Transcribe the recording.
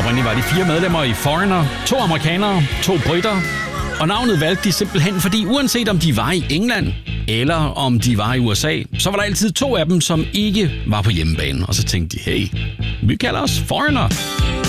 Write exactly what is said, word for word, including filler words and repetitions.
Oprindeligt var de fire medlemmer i Foreigner, to amerikanere, to briter. Og navnet valgte de simpelthen, fordi uanset om de var i England eller om de var i U S A, så var der altid to af dem, som ikke var på hjemmebane. Og så tænkte de, hey, vi kalder os Foreigner.